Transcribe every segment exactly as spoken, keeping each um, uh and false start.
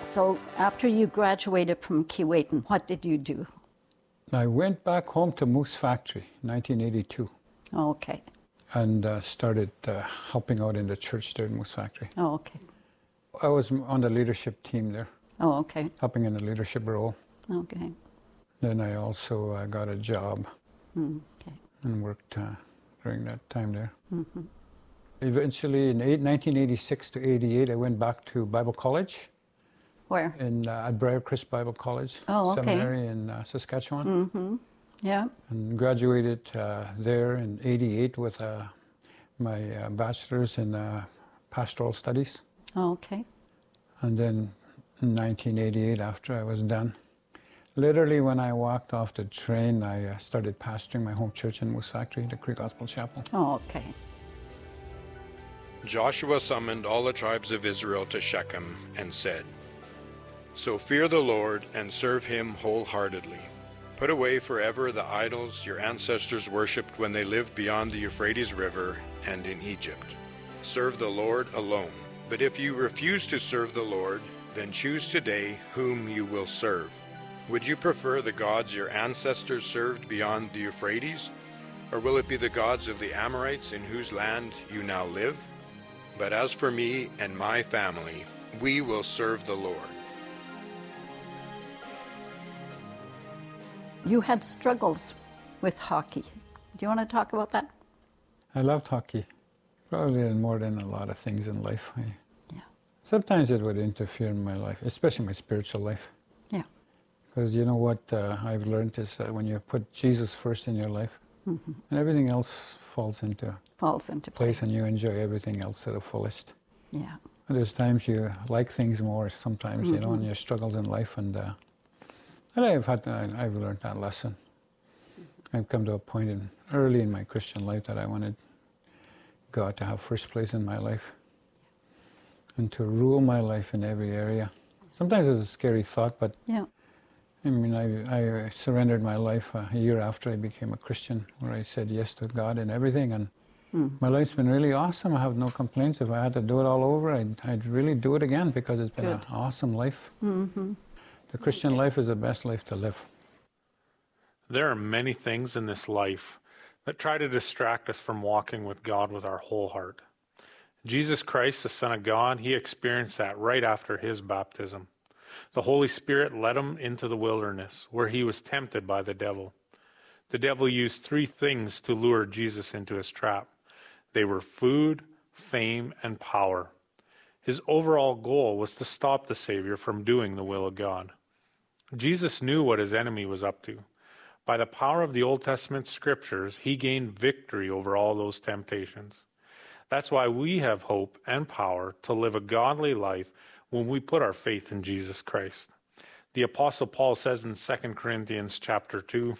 So after you graduated from Keewatin, what did you do? I went back home to Moose Factory, nineteen eighty-two. Oh, okay. And uh, started uh, helping out in the church there in Moose Factory. Oh, okay. I was on the leadership team there. Oh, okay. Helping in the leadership role. Okay. Then I also uh, got a job Mm, okay. and worked uh, during that time there. Mm-hmm. Eventually, in eight, nineteen eighty-six to eighty-eight, I went back to Bible College. Where? In uh, at Briarcrest Bible College, oh, okay. Seminary in uh, Saskatchewan. Mm-hmm. Yeah. And graduated uh, there in eighty-eight with uh, my uh, bachelor's in uh, pastoral studies. Oh, okay. And then in nineteen eighty-eight, after I was done, literally when I walked off the train, I uh, started pastoring my home church in Moose Factory, the Cree Gospel Chapel. Oh, okay. Joshua summoned all the tribes of Israel to Shechem and said, "So fear the Lord and serve him wholeheartedly. Put away forever the idols your ancestors worshipped when they lived beyond the Euphrates River and in Egypt. Serve the Lord alone. But if you refuse to serve the Lord, then choose today whom you will serve. Would you prefer the gods your ancestors served beyond the Euphrates? Or will it be the gods of the Amorites in whose land you now live? But as for me and my family, we will serve the Lord." You had struggles with hockey. Do you want to talk about that? I loved hockey, probably more than a lot of things in life. I, Yeah. Sometimes it would interfere in my life, especially my spiritual life. Yeah. Because you know what uh, I've learned is that when you put Jesus first in your life, Mm-hmm. and everything else falls into Falls into place, place. and you enjoy everything else to the fullest. Yeah. And there's times you like things more, sometimes, Mm-hmm. you know, and your struggles in life, and, uh, and I've had, I, I've learned that lesson. Mm-hmm. I've come to a point in, early in my Christian life that I wanted God to have first place in my life and to rule my life in every area. Sometimes it's a scary thought, but Yeah. I mean, I, I surrendered my life uh, a year after I became a Christian, where I said yes to God and everything, and Mm. my life's been really awesome. I have no complaints. If I had to do it all over, I'd, I'd really do it again, because it's been Good. an awesome life. Mm-hmm. The Christian life is the best life to live. There are many things in this life that try to distract us from walking with God with our whole heart. Jesus Christ, the Son of God, he experienced that right after his baptism. The Holy Spirit led him into the wilderness, where he was tempted by the devil. The devil used three things to lure Jesus into his trap. They were food, fame, and power. His overall goal was to stop the Savior from doing the will of God. Jesus knew what his enemy was up to. By the power of the Old Testament scriptures, he gained victory over all those temptations. That's why we have hope and power to live a godly life when we put our faith in Jesus Christ. The Apostle Paul says in Second Corinthians chapter two,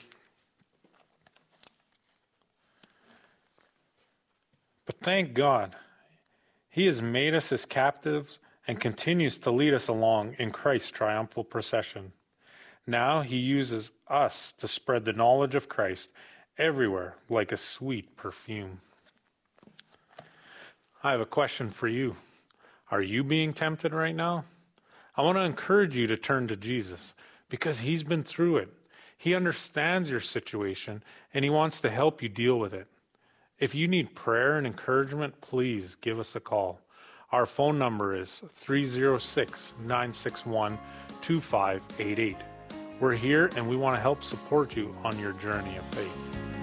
"But thank God, he has made us his captives and continues to lead us along in Christ's triumphal procession. Now he uses us to spread the knowledge of Christ everywhere like a sweet perfume." I have a question for you. Are you being tempted right now? I want to encourage you to turn to Jesus, because he's been through it. He understands your situation, and he wants to help you deal with it. If you need prayer and encouragement, please give us a call. Our phone number is three oh six, nine six one, two five eight eight. We're here, and we want to help support you on your journey of faith.